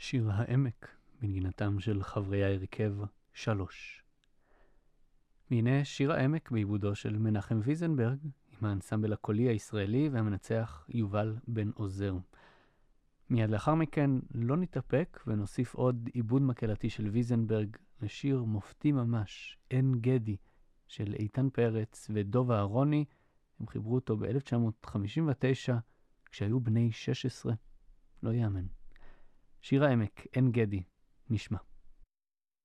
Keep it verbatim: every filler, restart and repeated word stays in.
שיר העמק, בנגינתם של חברי ההרכב שלוש. והנה שיר העמק בעיבודו של מנחם ויזנברג, עם האנסמבל הקולי הישראלי והמנצח יובל בן עוזר. מיד לאחר מכן לא נתאפק ונוסיף עוד עיבוד מקלתי של ויזנברג לשיר מופתי ממש, אין גדי, של איתן פרץ ודוב אהרוני. הם חיברו אותו ב-אלף תשע מאות חמישים ותשע כשהיו בני שש עשרה. לא יאמן. שיר העמק, אין גדי, נשמע.